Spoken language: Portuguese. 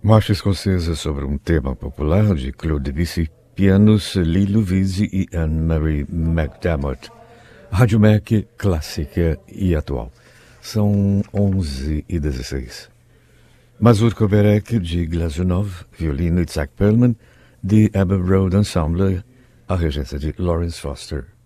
Marcha escocesa sobre um tema popular de Claude Debussy, pianos Lilo Visi e Anne-Marie MacDermott. Rádio Mac, clássica e atual. São 11h16. Mazurka Berek, de Glazunov, violino Isaac Perlman, de Abbey Road Ensemble, a regência de Lawrence Foster.